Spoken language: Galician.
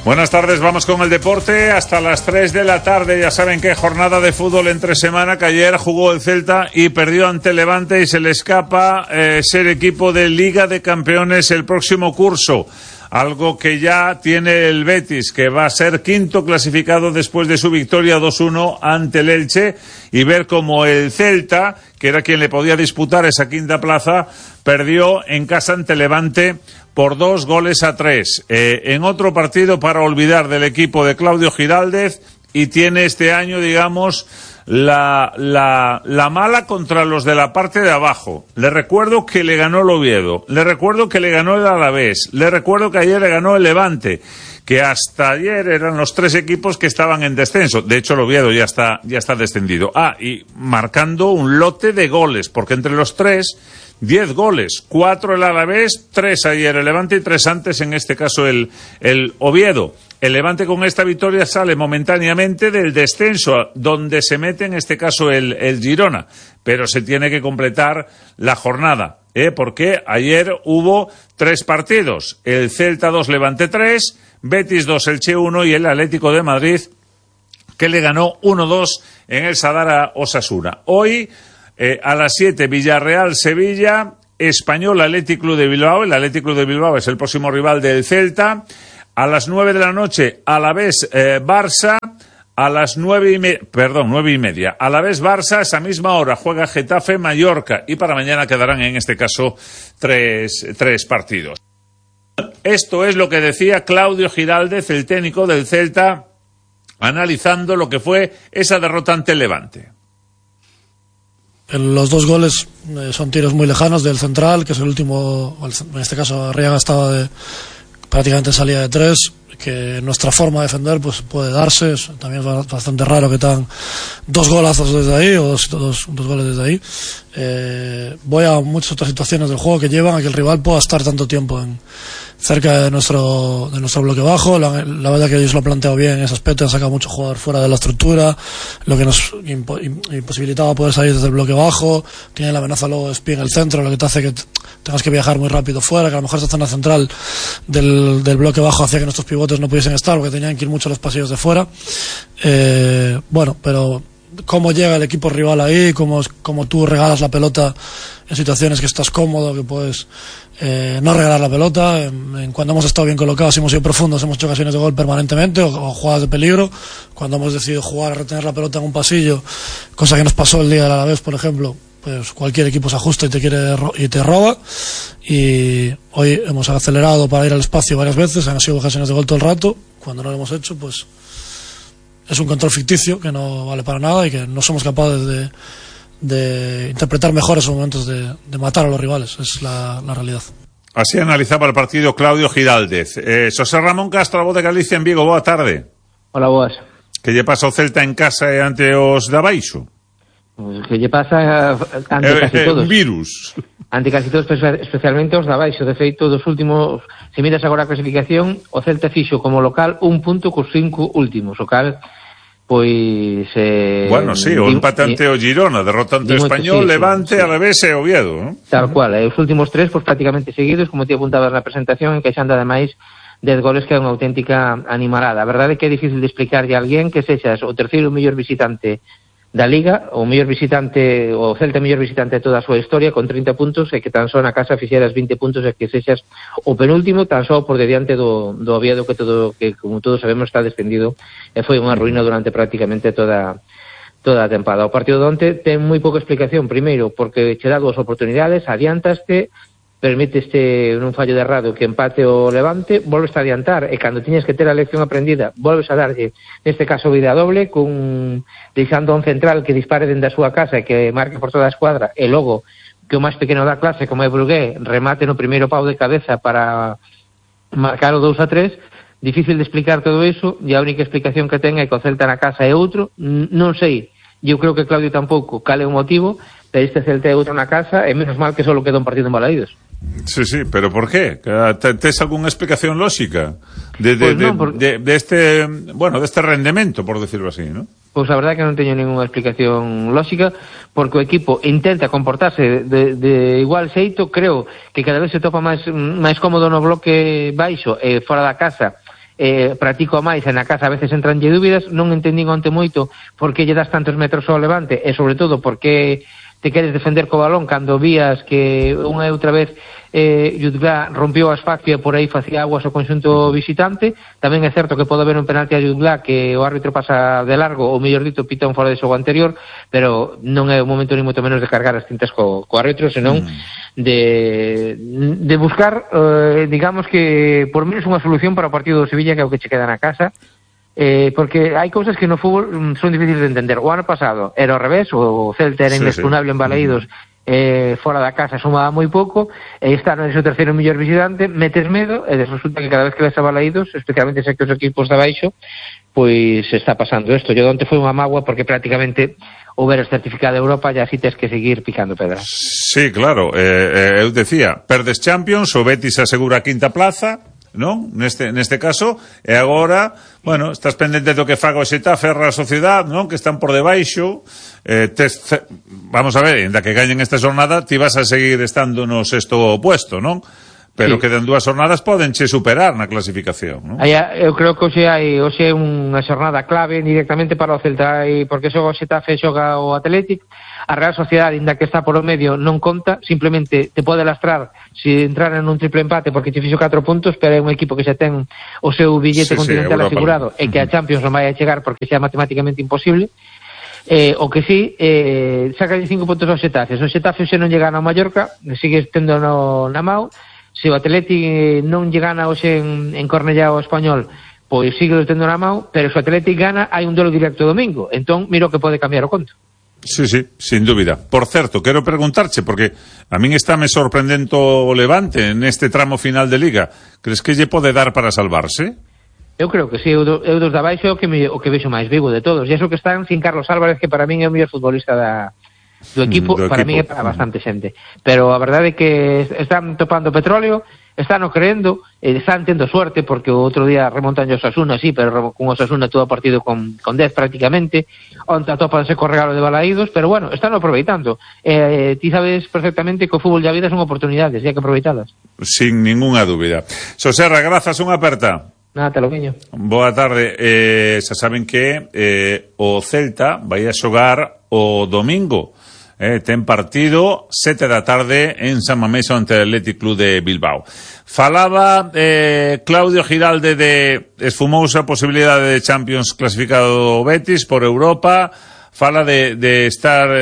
Buenas tardes, vamos con el deporte hasta las 3 de la tarde. Ya saben que jornada de fútbol entre semana, que ayer jugó el Celta y perdió ante Levante y se le escapa ser equipo de Liga de Campeones el próximo curso. Algo que ya tiene el Betis, que va a ser quinto clasificado después de su victoria 2-1 ante el Elche, y ver cómo el Celta, que era quien le podía disputar esa quinta plaza, perdió en casa ante Levante por 2-3. En otro partido para olvidar del equipo de Claudio Giraldez, y tiene este año, digamos, la mala contra los de la parte de abajo. Le recuerdo que le ganó el Oviedo, le recuerdo que le ganó el Alavés, le recuerdo que ayer le ganó el Levante, que hasta ayer eran los tres equipos que estaban en descenso. De hecho, el Oviedo ya está descendido. Y marcando un lote de goles, porque entre los tres, 10 goles, 4 el Alavés, 3 ayer el Levante y 3 antes, en este caso el Oviedo. El Levante con esta victoria sale momentáneamente del descenso, donde se mete en este caso el Girona, pero se tiene que completar la jornada, porque ayer hubo 3 partidos, el Celta 2, Levante 3, Betis 2, Elche 1 y el Atlético de Madrid, que le ganó 1-2 en el Sadar a Osasuna. Hoy, a las 7, Villarreal-Sevilla, Español Athletic Club de Bilbao. El Athletic Club de Bilbao es el próximo rival del Celta. A las 9 de la noche, Alavés Barça. A las 9:30. Alavés Barça, esa misma hora juega Getafe Mallorca. Y para mañana quedarán en este caso tres partidos. Esto es lo que decía Claudio Giraldez, el técnico del Celta, analizando lo que fue esa derrota ante el Levante. Los 2 goles son tiros muy lejanos del central, que es el último. En este caso, Arriaga estaba prácticamente en salida de 3, que nuestra forma de defender pues puede darse. También es bastante raro que tengan 2 golazos desde ahí, o dos goles desde ahí. Voy a muchas otras situaciones del juego que llevan a que el rival pueda estar tanto tiempo cerca de nuestro bloque bajo. La verdad que ellos lo han planteado bien en ese aspecto, han sacado mucho jugador fuera de la estructura, lo que nos imposibilitaba poder salir desde el bloque bajo. Tiene la amenaza luego de espía en el centro, lo que te hace que tengas que viajar muy rápido fuera, que a lo mejor esa zona central del bloque bajo hacía que nuestros pivotes no pudiesen estar, porque tenían que ir mucho a los pasillos de fuera. Pero cómo llega el equipo rival ahí, cómo tú regalas la pelota en situaciones que estás cómodo, que puedes no regalar la pelota. Cuando hemos estado bien colocados y hemos sido profundos, hemos hecho ocasiones de gol permanentemente, o jugadas de peligro. Cuando hemos decidido jugar a retener la pelota en un pasillo, cosa que nos pasó el día del Alavés, por ejemplo, pues cualquier equipo se ajusta y te roba. Y hoy hemos acelerado para ir al espacio varias veces, han sido ocasiones de gol todo el rato. Cuando no lo hemos hecho, pues es un control ficticio que no vale para nada y que no somos capaces de interpretar mejor esos momentos de matar a los rivales. Es la realidad. Así analizaba el partido Claudio Giraldez. José Ramón Castro, a voz de Galicia en Vigo, boa tarde. Hola, boas. Que lle pasa o Celta en casa e ante os de abaixo? Que lle pasa ante casi todos. Virus. Ante casi todos, especialmente os de abaixo. De feito, dos últimos, se miras agora a clasificación, o Celta fixo como local 1 punto cos 5 últimos. O cal, pois... bueno, sí, o empate ante o Girona, derrota ante o Español, sí, Levante, sí. Alavés e Oviedo, ¿no? Tal cual, os últimos 3, pois prácticamente seguidos, como te apuntabas na presentación, encaixando ademais 10 goles, que é unha auténtica animalada. A verdade é que é difícil de explicarlle a alguén que sexas o terceiro mellor visitante da Liga, o mellor visitante, o Celta mellor visitante de toda a súa historia, con 30 puntos, e que tan só na casa fixeras 20 puntos, e que sexas o penúltimo, tan só por diante do Oviedo, que como todos sabemos está descendido, e foi unha ruína durante prácticamente toda a tempada. O partido de onte ten moi pouca explicación, primeiro, porque che dá 2 oportunidades, adiantaste, permiteste nun fallo de errado que empate o Levante, volves a adiantar, e cando tiñes que ter a lección aprendida, volves a darlle, neste caso, vida doble, deixando un central que dispare dende a súa casa e que marque por toda a escuadra, e logo que o máis pequeno da clase, como é Brugué, remate no primeiro pau de cabeza para marcar o 2-3. Difícil de explicar todo iso, e a única explicación que ten é que o Celta na casa é outro. Non sei, eu creo que Claudio tampouco cale o motivo, pero este Celta é outro na casa, e menos mal que só queda un partido en Balaídos. Sí, pero ¿por qué? ¿Tes alguna explicación lógica de este rendemento, por decirlo así, ¿no? Pois a verdade é que non teño ninguna explicación lógica, porque o equipo intenta comportarse de igual xeito. Creo que cada vez se topa máis cómodo no bloque baixo e fora da casa, practico máis e na casa a veces entranlle dúbidas. Non entendín onte moito por que lle das tantos metros ao Levante e sobre todo por que te queres defender co balón cando vías que unha e outra vez Jutgla rompió o espacio e por aí facía aguas ao conxunto visitante. Tamén é certo que pode haber un penalti a Jutgla que o árbitro pasa de largo, ou mellor dito, pita un fora de xogo anterior, pero non é o momento ni moito menos de cargar as tintas co árbitro, senón de buscar, digamos que por menos unha solución para o partido do Sevilla, que é o que che queda na casa. Porque hai cousas que no fútbol son difíciles de entender. O ano pasado era ao revés, o Celta era inexpugnable en Balaídos, fora da casa sumaba moi pouco, e está no seu terceiro mellor visitante, metes medo e resulta que cada vez que ves a Balaídos, especialmente se que os equipos de abaixo, pois está pasando isto. Yo onte foi unha mágoa porque prácticamente o ver certificado de Europa e así tens que seguir picando pedras. Sí, claro, eu decía, perdes Champions, o Betis asegura a quinta plaza, non? Neste caso, e agora, bueno, estás pendente do que faga o Xetafe, a Real Sociedad, non? Que están por debaixo. Vamos a ver, ainda que gañen esta jornada, ti vas a seguir estando no sexto puesto, non? Pero quedan 2 jornadas, podenche superar na clasificación, non? Eu creo que hoxe é unha xornada clave directamente para o Celta, porque xoga o Xetafe, xoga o Athletic. A Real Sociedade, ainda que está por o medio, non conta, simplemente te pode lastrar se entrar en un triple empate porque te fixo 4 puntos, pero é un equipo que xa ten o seu billete continental asegurado e que a Champions non vai a chegar porque xa é matemáticamente imposible. O que sí, saca 5 puntos ao Xetafe. O Xetafe xe non lle gana ao Mallorca, sigue tendo na mão. Se o Athletic non lle gana hoxe en Cornellá ao Español, pois sigue tendo na mão, pero se o Athletic gana hai un duelo directo domingo, entón miro que pode cambiar o conto. Sí, sin dúbida. Por certo, quero preguntarche, porque a min estáme sorprendendo o Levante neste tramo final de Liga. Crees que lle pode dar para salvarse? Eu creo que sí, eu dos de abaixo o que vexo máis vivo de todos. E iso que están sin Carlos Álvarez, que para min é o mellor futbolista do equipo, para min é para bastante xente. Pero a verdade é que están topando petróleo, están o creendo, están tendo suerte, porque o outro día remontan o Osasuna, sí, pero con Osasuna todo o partido con 10 prácticamente, onde atopanse co regalo de Balaídos, pero bueno, están aproveitando. Ti sabes perfectamente que o fútbol e a vida son oportunidades, e hai que aproveitalas. Sin ninguna dúbida. Soserra, grazas, unha aperta. Nada, te lo guiño. Boa tarde. Xa saben que o Celta vai a xogar o domingo. Ten partido 7 da tarde en San Mamés ante o Athletic Club de Bilbao. Falaba Claudio Giralde de esfumosa posibilidade de Champions clasificado Betis por Europa. Fala de estar